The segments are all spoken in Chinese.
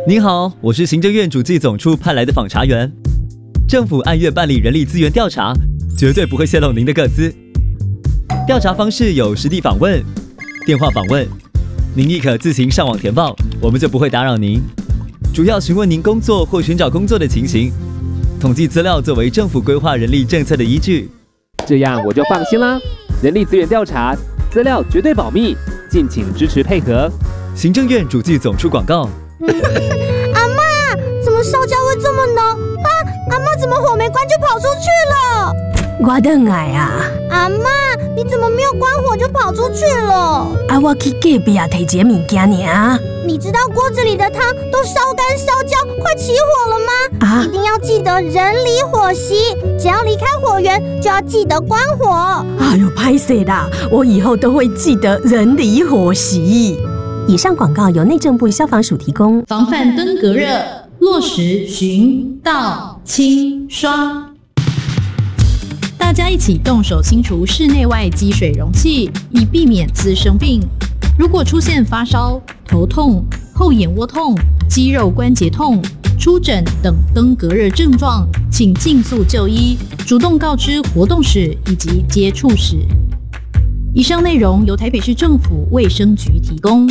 您好，我是行政院主计总处派来的访查员。政府按月办理人力资源调查，绝对不会泄露您的个资。调查方式有实地访问、电话访问，您亦可自行上网填报，我们就不会打扰您。主要询问您工作或寻找工作的情形，统计资料作为政府规划人力政策的依据。 这样我就放心啦。人力资源调查资料绝对保密，敬请支持配合。 行政院主计总处广告。 阿嬷，怎么烧焦会这么浓啊？阿嬷怎么火没关就跑出去了？ 我倒来啊！ 阿嬷，你怎么没有关火就跑出去了？ 啊，我去隔壁啊摕一个物件尔。 你知道锅子里的汤都烧干烧焦，快起火了吗？ 啊！ 一定要记得人离火熄，只要离开火源就要记得关火。 哎呦，拍谁啦！我以后都会记得人离火熄。以上广告由内政部消防署提供。 防范登革热，落实巡、倒、清、刷。大家一起动手清除室内外积水容器，以避免滋生病。如果出现发烧、头痛、后眼窝痛、肌肉关节痛、出疹等登革热症状，请尽速就医，主动告知活动史以及接触史。以上内容由台北市政府卫生局提供。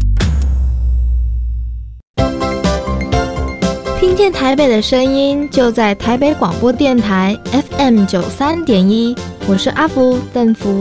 听见台北的声音，就在台北广播电台 FM 93.1，我是阿福邓福。